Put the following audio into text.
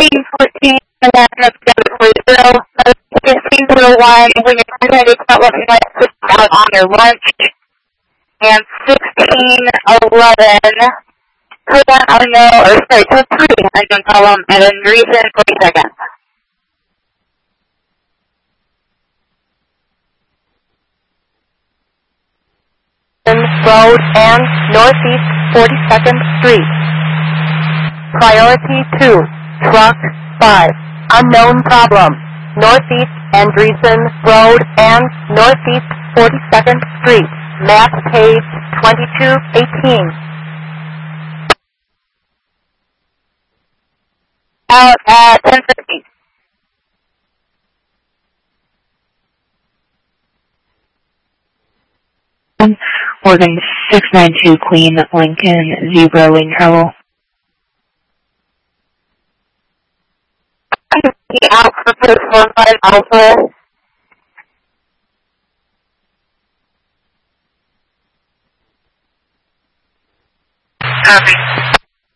14, and then up together for 0. 1501, when you're trying to start looking like out on your lunch. And 1611, put that unknown, or sorry, put 3 unknown column, and then reason 40 seconds. Road and Northeast 42nd Street. Priority 2, Truck 5, unknown problem. Northeast Andreessen Road and Northeast 42nd Street. Map page 2218. Out at 10:50. Oregon 692 Queen Lincoln 0 in trouble. Out for 45 Alpha. Copy.